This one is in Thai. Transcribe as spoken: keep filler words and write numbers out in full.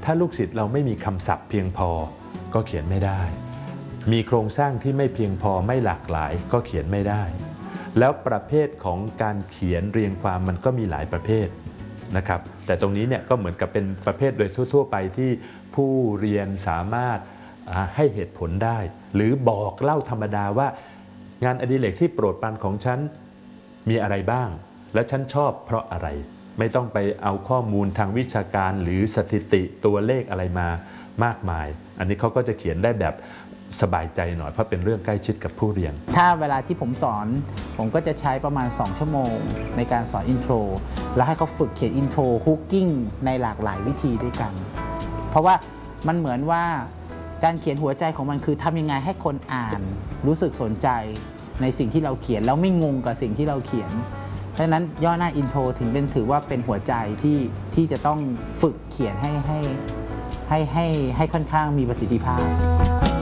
ถ้าลูกศิษย์เราไม่มีคำศัพท์เพียงพอก็เขียนไม่ได้มีโครงสร้างที่ไม่เพียงพอไม่หลากหลายก็เขียนไม่ได้แล้วประเภทของการเขียนเรียงความมันก็มีหลายประเภทนะครับแต่ตรงนี้เนี่ยก็เหมือนกับเป็นประเภทโดยทั่วๆไปที่ผู้เรียนสามารถให้เหตุผลได้หรือบอกเล่าธรรมดาว่างานอดิเรกที่โปรดปรานของฉันมีอะไรบ้างและฉันชอบเพราะอะไรไม่ต้องไปเอาข้อมูลทางวิชาการหรือสถิติตัวเลขอะไรมามากมายอันนี้เขาก็จะเขียนได้แบบสบายใจหน่อยเพราะเป็นเรื่องใกล้ชิดกับผู้เรียนถ้าเวลาที่ผมสอนผมก็จะใช้ประมาณสองชั่วโมงในการสอนอินโทรแล้วให้เขาฝึกเขียนอินโทรฮุกกิ้งในหลากหลายวิธีด้วยกันเพราะว่ามันเหมือนว่าการเขียนหัวใจของมันคือทำยังไงให้คนอ่านรู้สึกสนใจในสิ่งที่เราเขียนแล้วไม่งงกับสิ่งที่เราเขียนเพราะฉะนั้นย่อหน้าอินโทรถึงเป็นถือว่าเป็นหัวใจที่ที่จะต้องฝึกเขียนให้ให้ให้ให้ให้ค่อนข้างมีประสิทธิภาพ